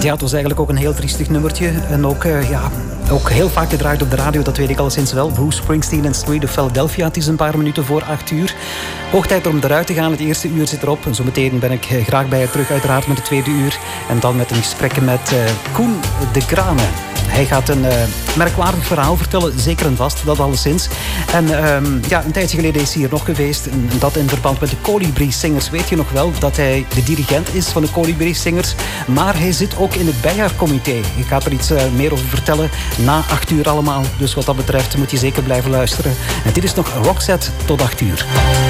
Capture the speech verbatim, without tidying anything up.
Ja, het was eigenlijk ook een heel triestig nummertje. En ook, uh, ja, ook heel vaak gedraaid op de radio, dat weet ik alleszins wel. Bruce Springsteen en Street of Philadelphia. Het is een paar minuten voor acht uur. Hoog tijd om eruit te gaan. Het eerste uur zit erop. En zometeen ben ik graag bij je terug, uiteraard met het tweede uur. En dan met een gesprek met uh, Koen de Grane. Hij gaat een uh, merkwaardig verhaal vertellen, zeker en vast, dat alleszins. En um, ja, een tijdje geleden is hij hier nog geweest. En dat in verband met de Colibri Singers. Weet je nog wel dat hij de dirigent is van de Colibri Singers? Maar hij zit ook in het bijjaarcomité. Ik ga er iets uh, meer over vertellen na acht uur allemaal. Dus wat dat betreft moet je zeker blijven luisteren. En dit is nog Roxette tot acht uur.